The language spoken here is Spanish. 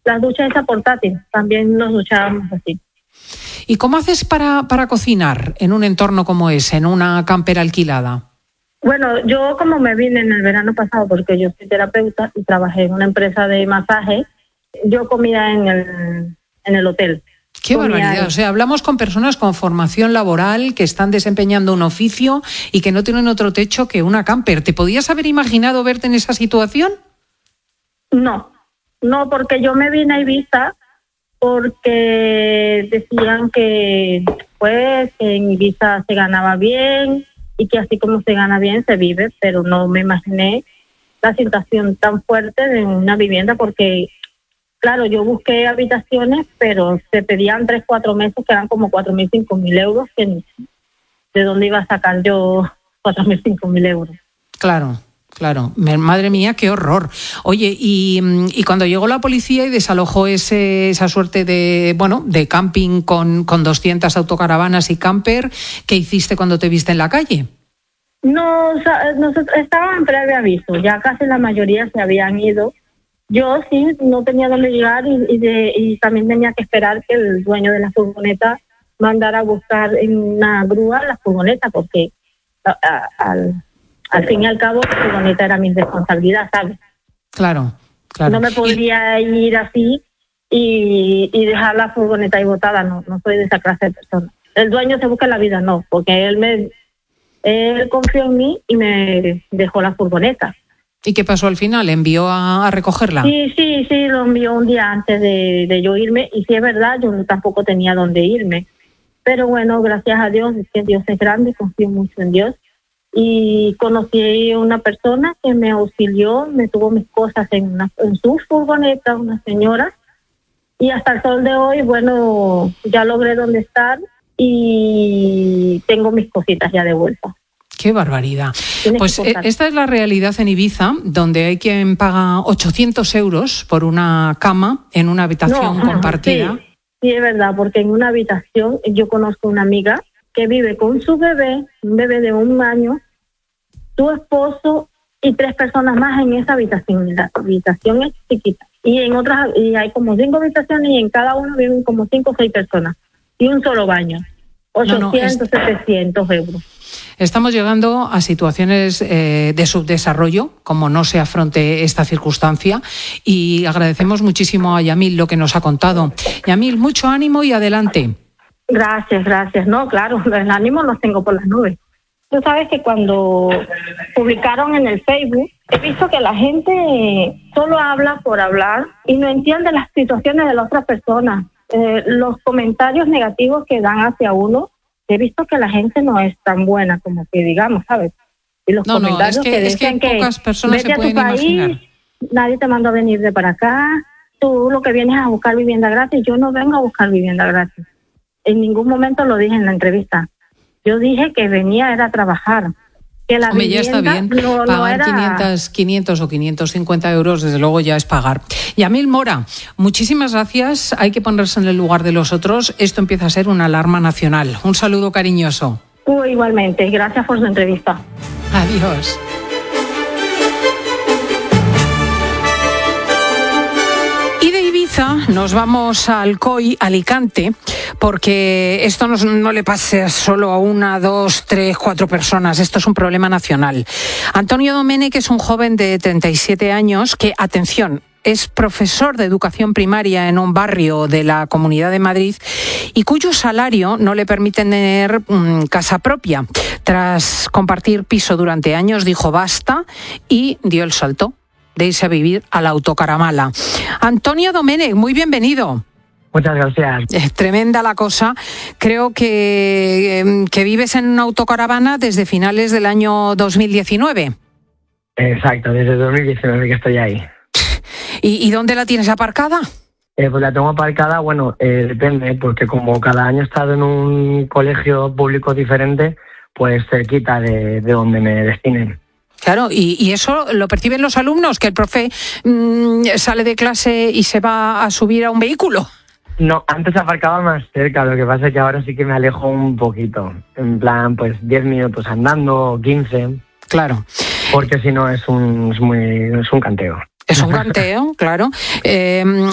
las duchas esas portátiles, también nos duchábamos así. ¿Y cómo haces para cocinar en un entorno como ese, en una camper alquilada? Bueno, yo como me vine en el verano pasado, porque yo soy terapeuta y trabajé en una empresa de masaje, yo comía en el hotel. ¡Qué barbaridad! O sea, hablamos con personas con formación laboral que están desempeñando un oficio y que no tienen otro techo que una camper. ¿Te podías haber imaginado verte en esa situación? No, porque yo me vine a Ibiza porque decían que pues en Ibiza se ganaba bien y que así como se gana bien se vive, pero no me imaginé la situación tan fuerte de una vivienda porque, claro, yo busqué habitaciones, pero se pedían 3-4 meses que eran como 4.000, 5.000 euros, que ¿de dónde iba a sacar yo 4.000, 5.000 euros? Claro. Madre mía, qué horror. Oye, y cuando llegó la policía y desalojó esa suerte de camping con 200 autocaravanas y camper, ¿qué hiciste cuando te viste en la calle? No, nosotros estábamos en previo aviso, ya casi la mayoría se habían ido. Yo sí, no tenía dónde llegar y también tenía que esperar que el dueño de la furgoneta mandara a buscar en una grúa la furgoneta, porque al fin y al cabo la furgoneta era mi responsabilidad, ¿sabes? Claro. No me podría ir así y dejar la furgoneta ahí botada, no soy de esa clase de persona. El dueño se busca la vida, no, porque él confió en mí y me dejó la furgoneta. ¿Y qué pasó al final? ¿Envió a recogerla? Sí, lo envió un día antes de yo irme, y sí es verdad, yo tampoco tenía dónde irme. Pero bueno, gracias a Dios, es que Dios es grande, confío mucho en Dios. Y conocí a una persona que me auxilió, me tuvo mis cosas en su furgoneta, una señora. Y hasta el sol de hoy, bueno, ya logré dónde estar y tengo mis cositas ya de vuelta. ¡Qué barbaridad! Pues esta es la realidad en Ibiza, donde hay quien paga 800 euros por una cama en una habitación compartida. Sí, es verdad, porque en una habitación yo conozco una amiga que vive con su bebé, un bebé de 1 año, su esposo y 3 personas más en esa habitación. La habitación es chiquita. Y en otras, y hay como 5 habitaciones y en cada una viven como 5 o 6 personas. Y un solo baño. 800, 700 euros. Estamos llegando a situaciones de subdesarrollo, como no se afronte esta circunstancia, y agradecemos muchísimo a Yamil lo que nos ha contado. Yamil, mucho ánimo y adelante. Gracias. No, claro, el ánimo los tengo por las nubes. Tú sabes que cuando publicaron en el Facebook, he visto que la gente solo habla por hablar y no entiende las situaciones de las otras personas. Los comentarios negativos que dan hacia uno, he visto que la gente no es tan buena como que digamos, ¿sabes? Y los comentarios que dicen que pocas personas vete se pueden a tu país, imaginar. Nadie te mandó a venir de para acá, tú lo que vienes es a buscar vivienda gratis. Yo no vengo a buscar vivienda gratis. En ningún momento lo dije en la entrevista. Yo dije que venía era a trabajar. Que la ya está bien. Pagar 500 o 550 euros, desde luego ya es pagar. Yamil Mora, muchísimas gracias. Hay que ponerse en el lugar de los otros. Esto empieza a ser una alarma nacional. Un saludo cariñoso. Igualmente. Gracias por su entrevista. Adiós. Y de Ibiza nos vamos a Alcoy, Alicante, porque esto no le pase solo a 1, 2, 3, 4 personas. Esto es un problema nacional. Antonio Domènech es un joven de 37 años que, atención, es profesor de educación primaria en un barrio de la Comunidad de Madrid y cuyo salario no le permite tener casa propia. Tras compartir piso durante años, dijo basta y dio el salto de irse a vivir a la autocaravana. Antonio Domènech, muy bienvenido. Muchas gracias. Tremenda la cosa. Creo que vives en una autocaravana desde finales del año 2019. Exacto, desde 2019 que estoy ahí. ¿Y dónde la tienes aparcada? Pues la tengo aparcada, depende, porque como cada año he estado en un colegio público diferente, pues cerquita de donde me destinen. Claro, y eso lo perciben los alumnos, que el profe sale de clase y se va a subir a un vehículo. No, antes aparcaba más cerca, lo que pasa es que ahora sí que me alejo un poquito, en plan, 10 minutos andando, 15. Claro. Porque si no es un canteo. Es un canteo, claro.